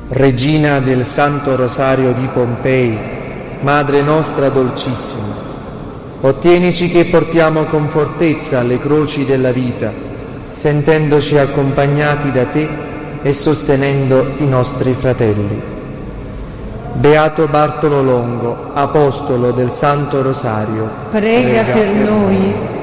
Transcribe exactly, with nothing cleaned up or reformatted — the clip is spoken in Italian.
Regina del Santo Rosario di Pompei, Madre nostra dolcissima, ottienici che portiamo con fortezza le croci della vita, sentendoci accompagnati da te e sostenendo i nostri fratelli. Beato Bartolo Longo, apostolo del Santo Rosario, prega, prega per noi.